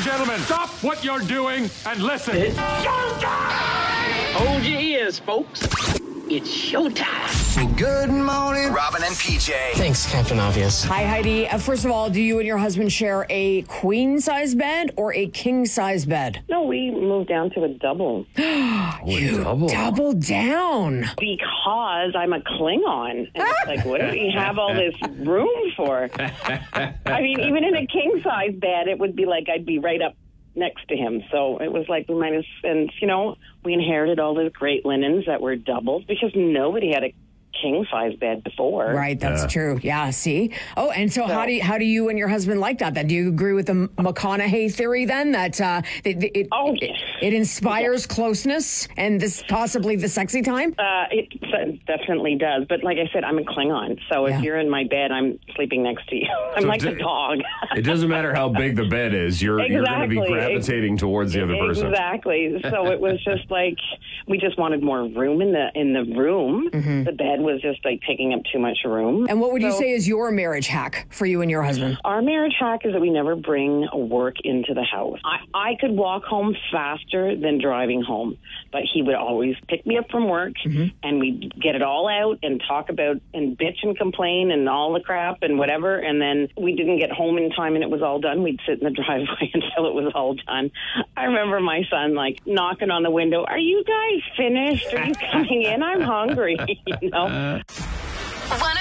gentlemen, stop what you're doing and listen. It's showtime! Hold your ears, folks. It's showtime. Good morning, Robin and PJ. Thanks, Captain Obvious. Hi, Heidi. First of all, do you and your husband share a queen-size bed or a king-size bed? No, we moved down to a double. You double down. Because I'm a Klingon. And it's like, what do we have all this room for? I mean, even in a king-size bed, it would be like I'd be right up next to him. So it was like we might have, and we inherited all the great linens that were doubled because nobody had a king-size bed before. Right, that's true. Yeah, see? Oh, and so how do you and your husband like that? Do you agree with the McConaughey theory then that it inspires closeness and this possibly the sexy time? It definitely does. But like I said, I'm a Klingon. So if you're in my bed, I'm sleeping next to you. I'm like a dog. It doesn't matter how big the bed is. You're going to be gravitating towards the other person. Exactly. So it was just like we just wanted more room in the room. Mm-hmm. The bed was just like taking up too much room. And what would you say is your marriage hack for you and your husband? Our marriage hack is that we never bring work into the house. I could walk home faster than driving home, but he would always pick me up from work and we'd get it all out and talk about and bitch and complain and all the crap and whatever. And then we didn't get home in time and it was all done. We'd sit in the driveway until it was all done. I remember my son like knocking on the window. Are you guys finished? Are you coming in? I'm hungry, 101.9